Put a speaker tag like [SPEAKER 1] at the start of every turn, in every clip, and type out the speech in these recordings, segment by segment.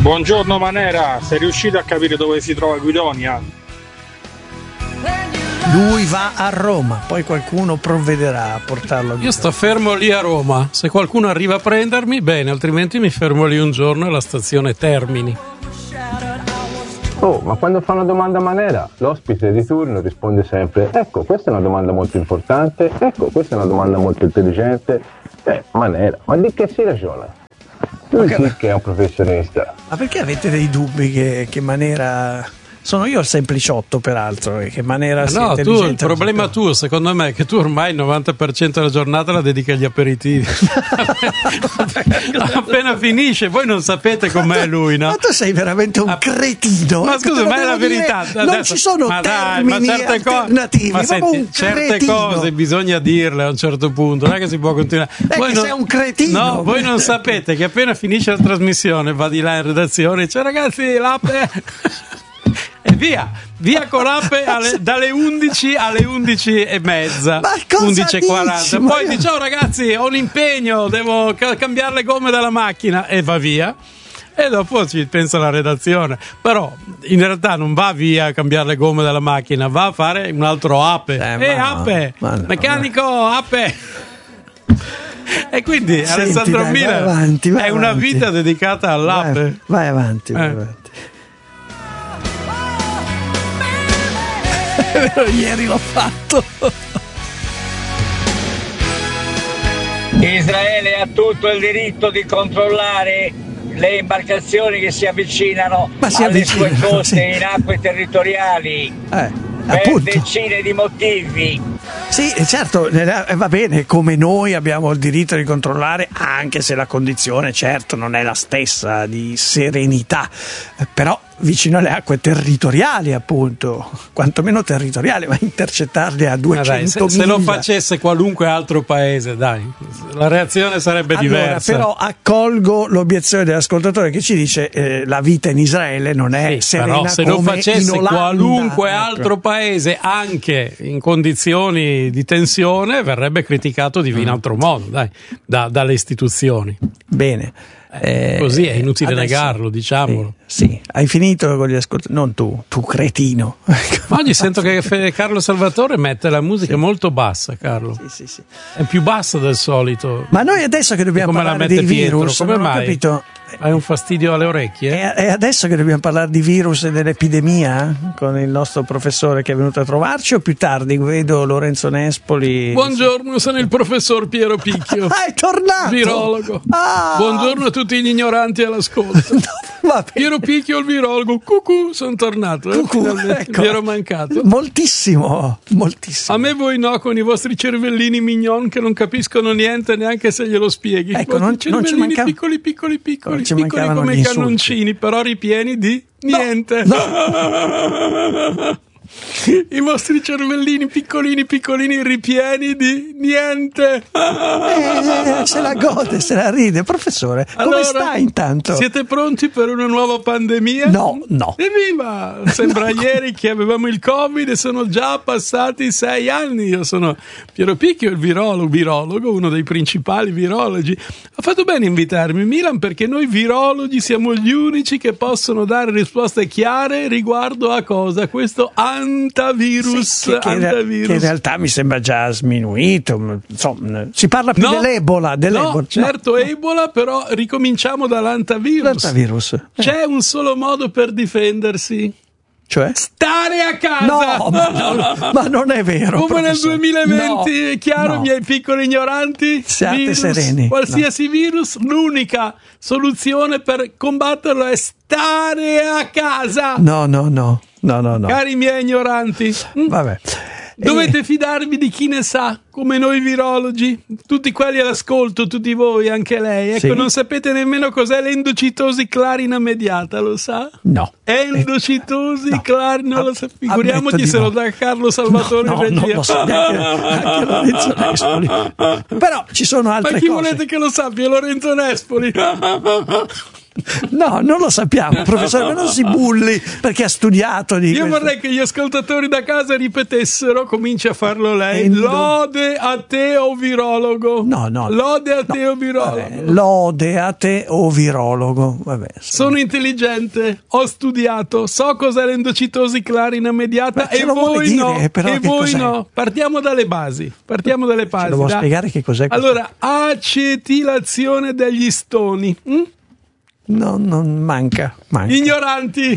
[SPEAKER 1] Buongiorno Manera, sei riuscito a capire dove si trova Guidonia?
[SPEAKER 2] Lui va a Roma, poi qualcuno provvederà a portarlo.
[SPEAKER 3] Io sto fermo lì a Roma, se qualcuno arriva a prendermi, bene, altrimenti mi fermo lì un giorno alla stazione Termini.
[SPEAKER 4] Oh, ma quando fa una domanda Manera, l'ospite di turno risponde sempre: ecco, questa è una domanda molto importante, ecco, questa è una domanda molto intelligente. Manera, ma di che si ragiona? Lui sì che è un professionista.
[SPEAKER 2] Ma perché avete dei dubbi che Manera... Sono io il sempliciotto, peraltro, che Manera sia intelligente.
[SPEAKER 3] No, il problema tuo, secondo me, è che tu ormai il 90% della giornata la dedichi agli aperitivi. Appena finisce, voi non sapete com'è lui, no?
[SPEAKER 2] Ma tu sei veramente un cretino.
[SPEAKER 3] Ma scusa, ma è la verità.
[SPEAKER 2] Non ci sono termini alternativi.
[SPEAKER 3] Ma senti, certe cose bisogna dirle a un certo punto, non è che si può continuare.
[SPEAKER 2] Voi sei un cretino.
[SPEAKER 3] No, voi non sapete che appena finisce la trasmissione va di là in redazione e dice: ragazzi, l'ape... E via con l'ape dalle 11 alle 11:30, 11:40. Poi dice: ciao ragazzi, ho un impegno, devo cambiare le gomme della macchina, e va via. E dopo ci pensa la redazione, però in realtà non va via a cambiare le gomme della macchina, va a fare un altro ape. Ape, meccanico, ape. E quindi
[SPEAKER 2] senti,
[SPEAKER 3] Alessandro Miller è una vita dedicata all'ape.
[SPEAKER 2] Vai avanti. Ieri l'ho fatto.
[SPEAKER 5] Israele ha tutto il diritto di controllare le imbarcazioni che si avvicinano alle sue coste in acque territoriali per decine di motivi.
[SPEAKER 2] Sì, certo, va bene, come noi abbiamo il diritto di controllare, anche se la condizione, certo, non è la stessa di serenità, però vicino alle acque territoriali, appunto, quantomeno territoriali, ma intercettarle a 200
[SPEAKER 3] se lo facesse qualunque altro paese, dai, la reazione sarebbe diversa.
[SPEAKER 2] Però accolgo l'obiezione dell'ascoltatore che ci dice la vita in Israele non è serena,
[SPEAKER 3] però se
[SPEAKER 2] come
[SPEAKER 3] lo facesse
[SPEAKER 2] in Olanda,
[SPEAKER 3] qualunque altro paese, anche in condizioni di tensione, verrebbe criticato di in altro modo, dai, dalle istituzioni.
[SPEAKER 2] Bene.
[SPEAKER 3] Così è inutile negarlo, diciamolo.
[SPEAKER 2] Sì, hai finito con gli ascoltatori? Non tu cretino.
[SPEAKER 3] Oggi sento che Carlo Salvatore mette la musica molto bassa, Carlo.
[SPEAKER 2] Sì.
[SPEAKER 3] È più bassa del solito.
[SPEAKER 2] Ma noi adesso che dobbiamo parlare di virus,
[SPEAKER 3] come mai?
[SPEAKER 2] Ho capito.
[SPEAKER 3] Hai un fastidio alle orecchie?
[SPEAKER 2] E adesso che dobbiamo parlare di virus e dell'epidemia con il nostro professore che è venuto a trovarci, o più tardi? Vedo Lorenzo Nespoli.
[SPEAKER 3] Buongiorno, sono il professor Piero Picchio.
[SPEAKER 2] È tornato!
[SPEAKER 3] Virologo. Buongiorno a tutti gli ignoranti all'ascolto. Piero Picchio, il virologo. Cucù, sono tornato.
[SPEAKER 2] Ecco.
[SPEAKER 3] Vi ero mancato.
[SPEAKER 2] Moltissimo.
[SPEAKER 3] A me voi no, con i vostri cervellini mignon che non capiscono niente neanche se glielo spieghi.
[SPEAKER 2] Ecco, non ci mancava...
[SPEAKER 3] piccoli come i cannoncini, però ripieni di niente.
[SPEAKER 2] No.
[SPEAKER 3] I vostri cervellini piccolini ripieni di niente.
[SPEAKER 2] Se la gode, se la ride. Professore, allora, come sta intanto?
[SPEAKER 3] Siete pronti per una nuova pandemia?
[SPEAKER 2] No.
[SPEAKER 3] Evviva! Sembra ieri che avevamo il Covid e sono già passati 6 anni. Io sono Piero Picchio, il virologo, uno dei principali virologi. Ha fatto bene invitarmi, Milan, perché noi virologi siamo gli unici che possono dare risposte chiare riguardo a cosa? Questo antivirus,
[SPEAKER 2] che in realtà mi sembra già sminuito. Insomma, si parla più dell'Ebola.
[SPEAKER 3] No, certo, Ebola, però ricominciamo dall'antivirus. C'è un solo modo per difendersi.
[SPEAKER 2] Cioè?
[SPEAKER 3] Stare a casa!
[SPEAKER 2] No, ma non è vero.
[SPEAKER 3] Come nel 2020, è chiaro, miei piccoli ignoranti?
[SPEAKER 2] Siate sereni.
[SPEAKER 3] Qualsiasi virus, l'unica soluzione per combatterlo è stare a casa.
[SPEAKER 2] No.
[SPEAKER 3] Cari miei ignoranti.
[SPEAKER 2] Vabbè.
[SPEAKER 3] Dovete fidarvi di chi ne sa, come noi virologi, tutti quelli all'ascolto, tutti voi, anche lei. Ecco, sì. Non sapete nemmeno cos'è l'endocitosi clarina mediata, lo sa?
[SPEAKER 2] No.
[SPEAKER 3] Endocitosi clarina, non lo sa. Figuriamoci se lo dà Carlo Salvatore in regia.
[SPEAKER 2] Non lo sa neanche Lorenzo Nespoli. Però ci sono altre cose.
[SPEAKER 3] Ma chi volete che lo sappia? Lorenzo Nespoli.
[SPEAKER 2] No, non lo sappiamo, professore, ma non si bulli perché ha studiato di
[SPEAKER 3] Io vorrei che gli ascoltatori da casa ripetessero, cominci a farlo lei, lode a te o virologo.
[SPEAKER 2] No.
[SPEAKER 3] Lode a te o virologo.
[SPEAKER 2] Vabbè, lode a te o virologo. Vabbè,
[SPEAKER 3] sono intelligente, ho studiato, so cos'è l'endocitosi clarina mediata e voi no. E voi no. Partiamo dalle basi.
[SPEAKER 2] Devo spiegare che cos'è questo?
[SPEAKER 3] Allora, acetilazione degli stoni.
[SPEAKER 2] No, non manca.
[SPEAKER 3] Ignoranti.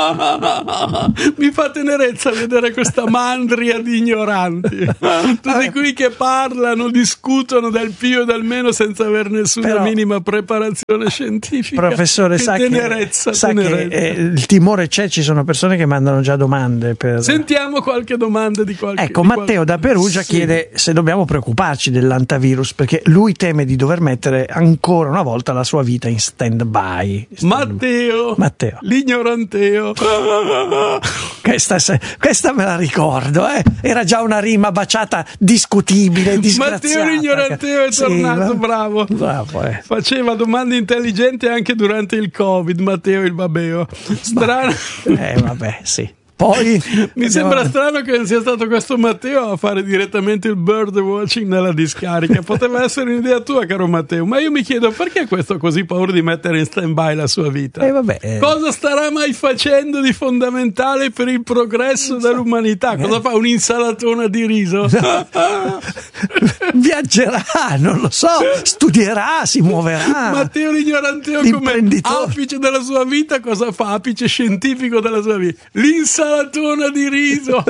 [SPEAKER 3] Mi fa tenerezza vedere questa mandria di ignoranti. Tutti qui che parlano, discutono del più e del meno senza aver nessuna minima preparazione scientifica.
[SPEAKER 2] Professore, sa che il timore c'è, ci sono persone che mandano già domande.
[SPEAKER 3] Sentiamo qualche domanda di qualche.
[SPEAKER 2] Ecco, Matteo da Perugia chiede se dobbiamo preoccuparci dell'antivirus, perché lui teme di dover mettere ancora una volta la sua vita in stand-by.
[SPEAKER 3] Matteo. L'ignoranteo.
[SPEAKER 2] Questa me la ricordo, era già una rima baciata discutibile, disgraziata.
[SPEAKER 3] Matteo l'ignoranteo è tornato, bravo. Faceva domande intelligenti anche durante il Covid, Matteo il babeo. Strano.
[SPEAKER 2] Vabbè, sì. Poi
[SPEAKER 3] mi sembra strano che non sia stato questo Matteo a fare direttamente il bird watching nella discarica. Poteva essere un'idea tua, caro Matteo, ma io mi chiedo perché questo ha così paura di mettere in stand-by la sua vita. Cosa starà mai facendo di fondamentale per il progresso dell'umanità? Cosa fa? Un'insalatona di riso? No.
[SPEAKER 2] Viaggerà, non lo so, studierà, si muoverà.
[SPEAKER 3] Matteo l'ignoranteo come apice della sua vita, cosa fa? Apice scientifico della sua vita. L'insalatona di riso.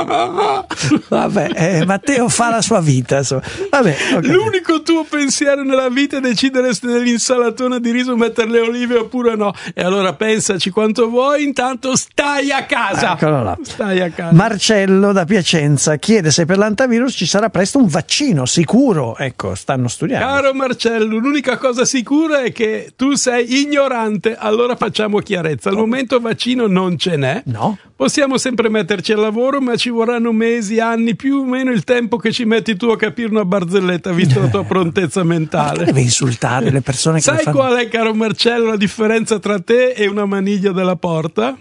[SPEAKER 2] Vabbè, Matteo fa la sua vita. Vabbè, okay.
[SPEAKER 3] L'unico tuo pensiero nella vita è decidere se nell'insalatona di riso mettere le olive oppure no. E allora pensaci quanto vuoi, intanto stai a casa.
[SPEAKER 2] Eccolo là.
[SPEAKER 3] Stai a casa.
[SPEAKER 2] Marcello da Piacenza chiede se per l'antivirus ci sarà presto un vaccino sicuro. Ecco, stanno studiando.
[SPEAKER 3] Caro Marcello, l'unica cosa sicura è che tu sei ignorante, allora facciamo chiarezza. Al momento vaccino non ce n'è.
[SPEAKER 2] No.
[SPEAKER 3] Possiamo sempre metterci al lavoro, ma ci vorranno mesi, anni, più o meno il tempo che ci metti tu a capire una barzelletta, visto la tua prontezza mentale.
[SPEAKER 2] Ma deve insultare le persone che
[SPEAKER 3] Sai qual è, caro Marcello, la differenza tra te e una maniglia della porta?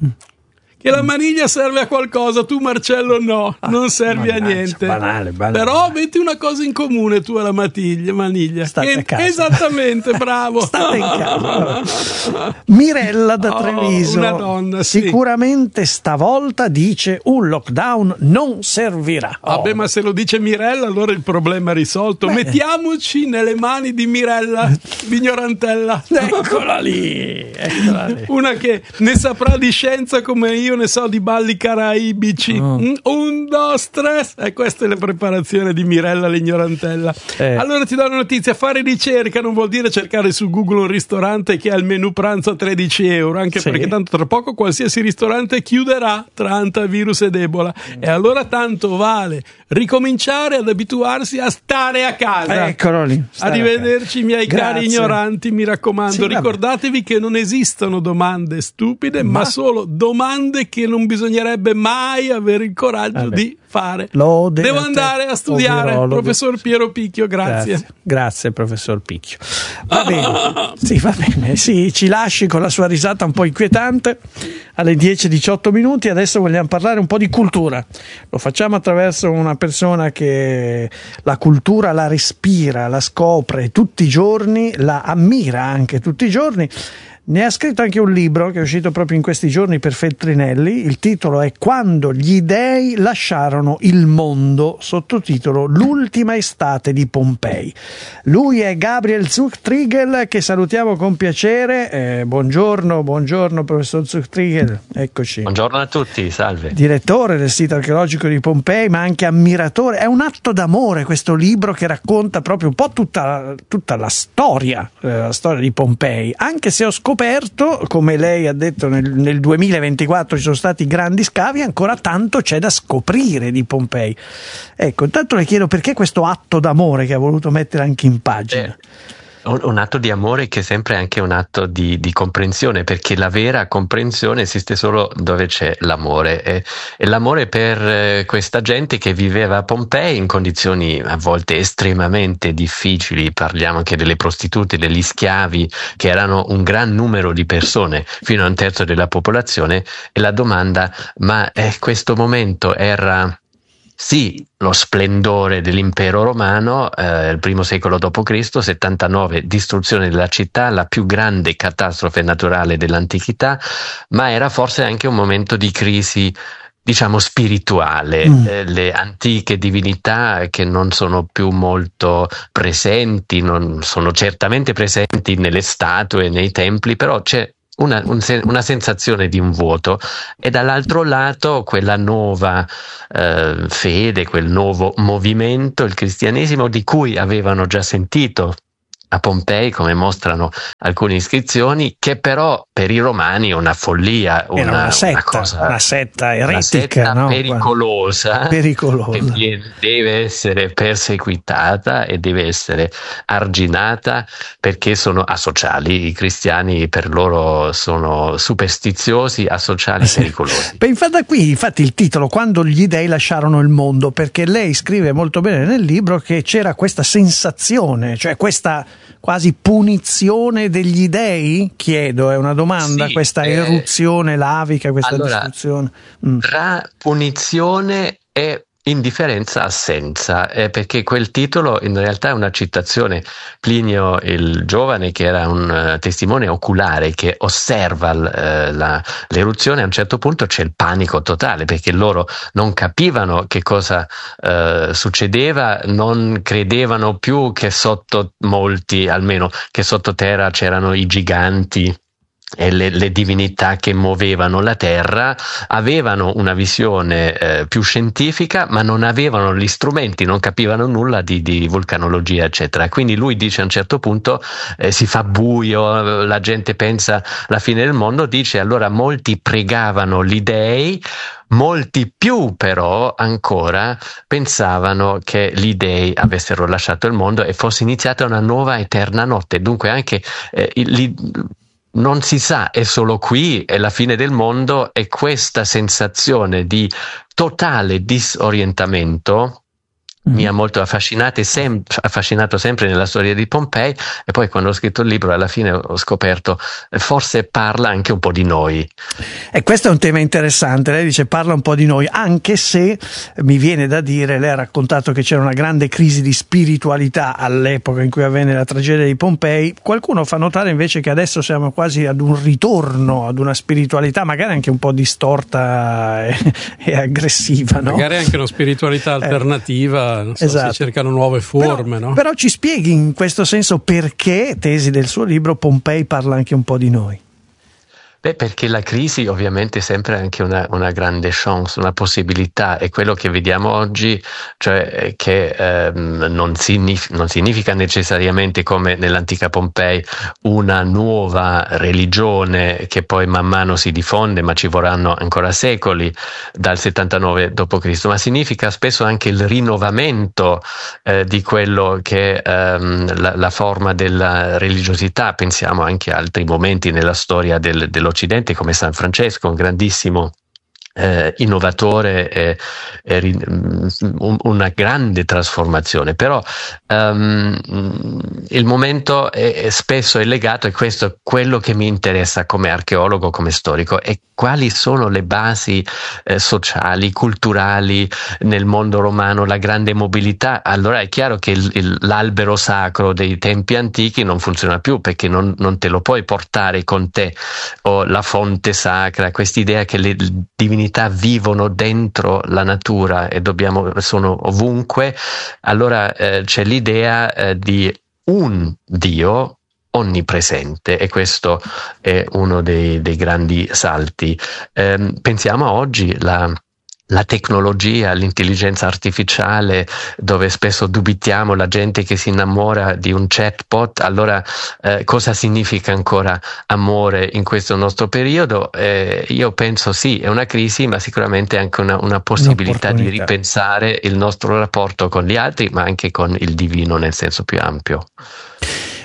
[SPEAKER 3] Che la maniglia serve a qualcosa, tu Marcello no, non servi a niente.
[SPEAKER 2] Banale.
[SPEAKER 3] Però avete una cosa in comune, tu e la maniglia.
[SPEAKER 2] State a casa.
[SPEAKER 3] Esattamente, bravo.
[SPEAKER 2] State in casa. Mirella da Treviso.
[SPEAKER 3] Una donna, sì.
[SPEAKER 2] Sicuramente stavolta dice un lockdown non servirà.
[SPEAKER 3] Vabbè, ma se lo dice Mirella allora il problema è risolto. Mettiamoci nelle mani di Mirella, l'ignorantella.
[SPEAKER 2] Eccola lì.
[SPEAKER 3] Una che ne saprà di scienza come io ne so di balli caraibici. 1, 2, 3. E questa è la preparazione di Mirella l'ignorantella. Allora ti do una notizia: fare ricerca non vuol dire cercare su Google un ristorante che ha il menù pranzo a 13 euro, anche perché tanto tra poco qualsiasi ristorante chiuderà tra antivirus ed Ebola. E allora tanto vale ricominciare ad abituarsi a stare a casa.
[SPEAKER 2] Eccolo lì.
[SPEAKER 3] Arrivederci, miei cari ignoranti, mi raccomando, ricordatevi che non esistono domande stupide, ma solo domande che non bisognerebbe mai avere il coraggio di fare. Devo andare a studiare, professor Piero Picchio,
[SPEAKER 2] grazie professor Picchio. Va bene, sì, ci lasci con la sua risata un po' inquietante alle 10:18 minuti. Adesso vogliamo parlare un po' di cultura. Lo facciamo attraverso una persona che la cultura la respira, la scopre tutti i giorni, la ammira anche tutti i giorni. Ne ha scritto anche un libro che è uscito proprio in questi giorni per Feltrinelli. Il titolo è Quando gli dei lasciarono il mondo, sottotitolo L'ultima estate di Pompei. Lui è Gabriel Zuchtriegel, che salutiamo con piacere. Buongiorno professor Zuchtriegel, eccoci.
[SPEAKER 6] Buongiorno a tutti, salve.
[SPEAKER 2] Direttore del sito archeologico di Pompei, ma anche ammiratore. È un atto d'amore questo libro che racconta proprio un po' tutta la storia di Pompei, anche se ho scoperto, come lei ha detto, nel 2024 ci sono stati grandi scavi, ancora tanto c'è da scoprire di Pompei. Ecco, intanto le chiedo perché questo atto d'amore che ha voluto mettere anche in pagina.
[SPEAKER 6] Un atto di amore che è sempre anche un atto di comprensione, perché la vera comprensione esiste solo dove c'è l'amore, e l'amore per questa gente che viveva a Pompei in condizioni a volte estremamente difficili. Parliamo anche delle prostitute, degli schiavi, che erano un gran numero di persone, fino a un terzo della popolazione, e la domanda: ma questo momento era sì lo splendore dell'impero romano, il primo secolo d.C., 79, distruzione della città, la più grande catastrofe naturale dell'antichità, ma era forse anche un momento di crisi, diciamo, spirituale. Le antiche divinità, che non sono più molto presenti, non sono certamente presenti nelle statue, nei templi, però c'è una sensazione di un vuoto, e dall'altro lato quella nuova fede, quel nuovo movimento, il cristianesimo, di cui avevano già sentito a Pompei, come mostrano alcune iscrizioni, che però per i romani è una follia,
[SPEAKER 2] una setta eretica,
[SPEAKER 6] una setta pericolosa, che deve essere perseguitata e deve essere arginata, perché sono asociali. I cristiani per loro sono superstiziosi, asociali, pericolosi.
[SPEAKER 2] Beh, infatti il titolo, Quando gli dei lasciarono il mondo, perché lei scrive molto bene nel libro che c'era questa sensazione, cioè questa quasi punizione degli dei, chiedo, è una domanda, sì, questa eruzione lavica, questa distruzione.
[SPEAKER 6] Tra punizione e indifferenza assenza, perché quel titolo in realtà è una citazione. Plinio il Giovane, che era un testimone oculare che osserva l'eruzione, a un certo punto c'è il panico totale, perché loro non capivano che cosa succedeva, non credevano più che sotto almeno che sottoterra c'erano i giganti e le divinità che muovevano la terra. Avevano una visione più scientifica, ma non avevano gli strumenti, non capivano nulla di vulcanologia, eccetera. Quindi lui dice a un certo punto si fa buio, la gente pensa la fine del mondo, dice allora molti pregavano gli dei, molti più però ancora pensavano che gli dei avessero lasciato il mondo e fosse iniziata una nuova eterna notte. Dunque anche non si sa, è solo qui, è la fine del mondo, e questa sensazione di totale disorientamento mi ha molto affascinato sempre nella storia di Pompei. E poi quando ho scritto il libro, alla fine ho scoperto forse parla anche un po' di noi.
[SPEAKER 2] E questo è un tema interessante. Lei dice parla un po' di noi, anche se mi viene da dire, lei ha raccontato che c'era una grande crisi di spiritualità all'epoca in cui avvenne la tragedia di Pompei. Qualcuno fa notare invece che adesso siamo quasi ad un ritorno ad una spiritualità magari anche un po' distorta e aggressiva, no?
[SPEAKER 3] Magari anche una spiritualità alternativa.
[SPEAKER 2] Esatto.
[SPEAKER 3] Si cercano nuove forme, no?
[SPEAKER 2] Però ci spieghi in questo senso perché, tesi del suo libro, Pompei parla anche un po' di noi.
[SPEAKER 6] Beh, perché la crisi ovviamente è sempre anche una grande chance, una possibilità, e quello che vediamo oggi, cioè che non significa necessariamente, come nell'antica Pompei, una nuova religione che poi man mano si diffonde, ma ci vorranno ancora secoli dal 79 d.C., ma significa spesso anche il rinnovamento di quello che la forma della religiosità. Pensiamo anche a altri momenti nella storia dell'Occidente, come San Francesco, un grandissimo innovatore, una grande trasformazione. Però il momento spesso è legato, e questo è quello che mi interessa come archeologo, come storico, e quali sono le basi sociali, culturali nel mondo romano, la grande mobilità. Allora è chiaro che l'albero sacro dei tempi antichi non funziona più, perché non te lo puoi portare con te, o la fonte sacra, quest'idea che le divinità vivono dentro la natura e sono ovunque. Allora c'è l'idea di un Dio onnipresente, e questo è uno dei grandi salti. Pensiamo a oggi la tecnologia, l'intelligenza artificiale, dove spesso dubitiamo, la gente che si innamora di un chatbot. Allora cosa significa ancora amore in questo nostro periodo? Io penso sì, è una crisi, ma sicuramente anche una possibilità di ripensare il nostro rapporto con gli altri, ma anche con il divino nel senso più ampio.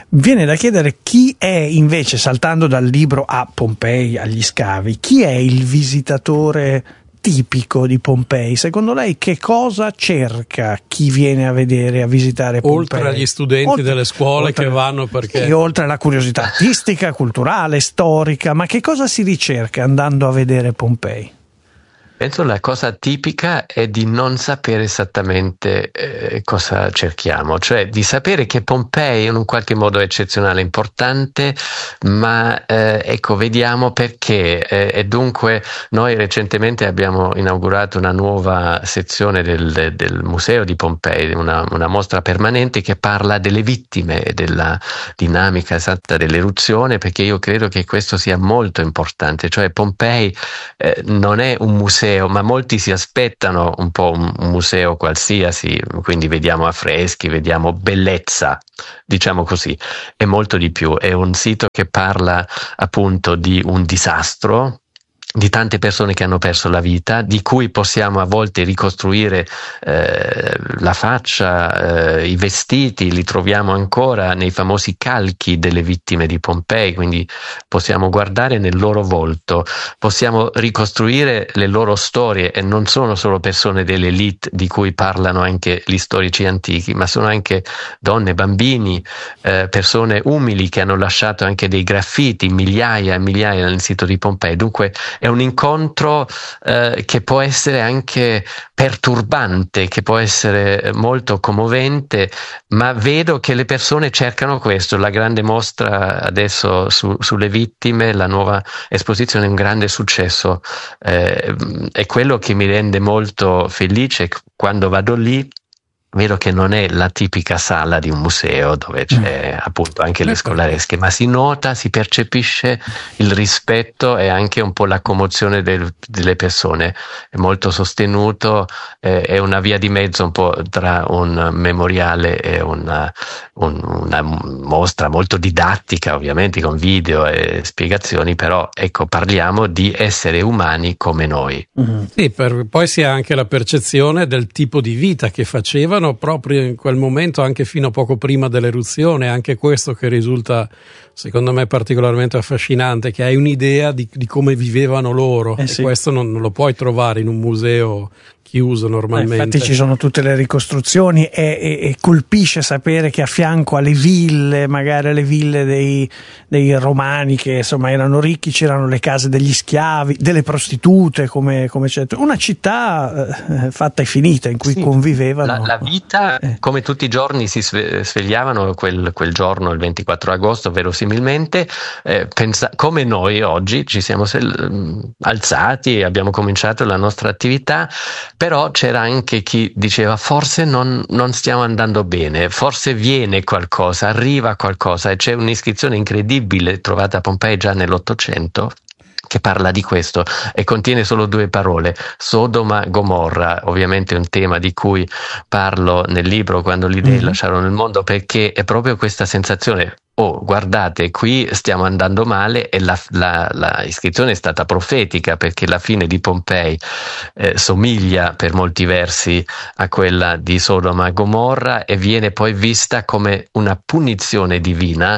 [SPEAKER 2] Viene da chiedere chi è invece, saltando dal libro a Pompei, agli scavi, chi è il visitatore tipico di Pompei? Secondo lei che cosa cerca chi viene a visitare Pompei?
[SPEAKER 3] Oltre agli studenti delle scuole che vanno perché...
[SPEAKER 2] E oltre alla curiosità artistica, culturale, storica, ma che cosa si ricerca andando a vedere Pompei?
[SPEAKER 6] Penso la cosa tipica è di non sapere esattamente cosa cerchiamo, cioè di sapere che Pompei in un qualche modo è eccezionale, importante, ma ecco, vediamo perché. E dunque noi recentemente abbiamo inaugurato una nuova sezione del Museo di Pompei, una mostra permanente che parla delle vittime e della dinamica esatta dell'eruzione, perché io credo che questo sia molto importante, cioè Pompei non è un museo, ma molti si aspettano un po' un museo qualsiasi, quindi vediamo affreschi, vediamo bellezza, diciamo così, è molto di più, è un sito che parla appunto di un disastro, di tante persone che hanno perso la vita, di cui possiamo a volte ricostruire la faccia, i vestiti, li troviamo ancora nei famosi calchi delle vittime di Pompei, quindi possiamo guardare nel loro volto, possiamo ricostruire le loro storie, e non sono solo persone dell'elite di cui parlano anche gli storici antichi, ma sono anche donne, bambini, persone umili che hanno lasciato anche dei graffiti, migliaia e migliaia nel sito di Pompei. Dunque è un incontro che può essere anche perturbante, che può essere molto commovente, ma vedo che le persone cercano questo. La grande mostra adesso sulle vittime, la nuova esposizione è un grande successo, è quello che mi rende molto felice quando vado lì. Vedo che non è la tipica sala di un museo dove c'è appunto anche le scolaresche, ma si nota, si percepisce il rispetto e anche un po' la commozione delle persone. È molto sostenuto, è una via di mezzo un po' tra un memoriale e una mostra molto didattica, ovviamente con video e spiegazioni, però ecco, parliamo di esseri umani come noi.
[SPEAKER 3] Sì, poi si ha anche la percezione del tipo di vita che facevano proprio in quel momento, anche fino a poco prima dell'eruzione. Anche questo che risulta secondo me particolarmente affascinante, che hai un'idea di come vivevano loro, e questo non lo puoi trovare in un museo chiuso normalmente.
[SPEAKER 2] Infatti ci sono tutte le ricostruzioni e colpisce sapere che a fianco alle ville, magari alle ville dei romani che insomma erano ricchi, c'erano le case degli schiavi, delle prostitute, come c'è una città fatta e finita in cui convivevano.
[SPEAKER 6] La vita, come tutti i giorni si svegliavano quel giorno, il 24 agosto verosimilmente, come noi oggi ci siamo alzati e abbiamo cominciato la nostra attività. Però c'era anche chi diceva forse non stiamo andando bene, forse viene qualcosa, arriva qualcosa, e c'è un'iscrizione incredibile trovata a Pompei già nell'800 che parla di questo e contiene solo 2 parole: Sodoma, Gomorra. Ovviamente è un tema di cui parlo nel libro, quando gli dei lasciarono il mondo, perché è proprio questa sensazione: oh, guardate, qui stiamo andando male. E la iscrizione è stata profetica, perché la fine di Pompei somiglia per molti versi a quella di Sodoma e Gomorra, e viene poi vista come una punizione divina,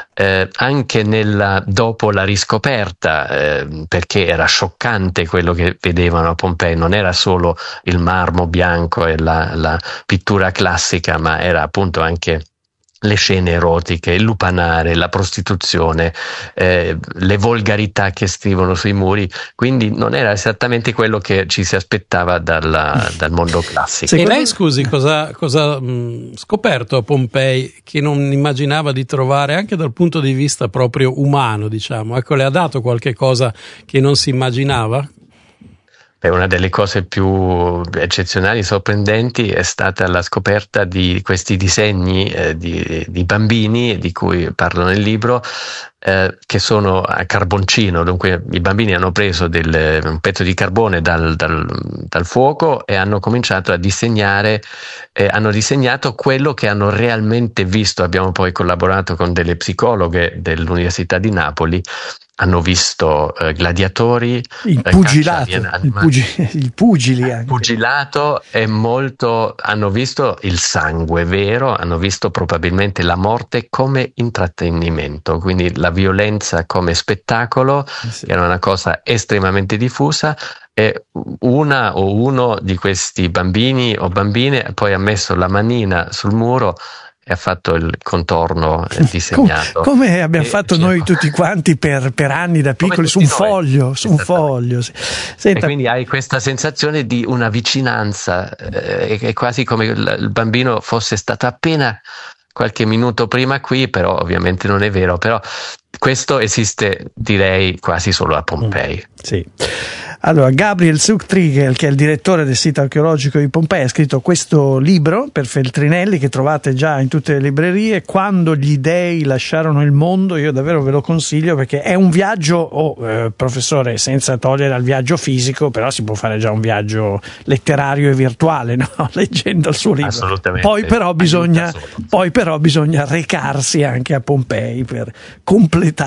[SPEAKER 6] anche dopo la riscoperta, perché era scioccante quello che vedevano a Pompei. Non era solo il marmo bianco e la pittura classica, ma era appunto anche le scene erotiche, il lupanare, la prostituzione, le volgarità che scrivono sui muri. Quindi non era esattamente quello che ci si aspettava dal mondo classico.
[SPEAKER 3] E lei, scusi, cosa ha scoperto a Pompei che non immaginava di trovare, anche dal punto di vista proprio umano, diciamo? Ecco, le ha dato qualche cosa che non si immaginava?
[SPEAKER 6] Una delle cose più eccezionali, sorprendenti, è stata la scoperta di questi disegni di bambini di cui parlo nel libro, che sono a carboncino. Dunque i bambini hanno preso un pezzo di carbone dal fuoco e hanno cominciato a disegnare, hanno disegnato quello che hanno realmente visto. Abbiamo poi collaborato con delle psicologhe dell'Università di Napoli hanno visto gladiatori,
[SPEAKER 2] il
[SPEAKER 6] pugilato e molto hanno visto il sangue vero, hanno visto probabilmente la morte come intrattenimento, quindi la violenza come spettacolo, sì. Era una cosa estremamente diffusa. E una o uno di questi bambini o bambine poi ha messo la manina sul muro e ha fatto il contorno disegnato.
[SPEAKER 2] Come abbiamo fatto noi tutti quanti per anni da piccoli, su un foglio. Senta.
[SPEAKER 6] E quindi hai questa sensazione di una vicinanza, è quasi come il bambino fosse stato appena qualche minuto prima qui, però ovviamente non è vero, però questo esiste, direi, quasi solo a Pompei.
[SPEAKER 2] Sì. Allora, Gabriel Zuchtriegel, che è il direttore del sito archeologico di Pompei, ha scritto questo libro per Feltrinelli che trovate già in tutte le librerie, Quando gli dei lasciarono il mondo. Io davvero ve lo consiglio perché è un viaggio, professore, senza togliere al viaggio fisico, però si può fare già un viaggio letterario e virtuale, no? Leggendo il suo libro.
[SPEAKER 6] Assolutamente.
[SPEAKER 2] Poi però bisogna recarsi anche a Pompei per completare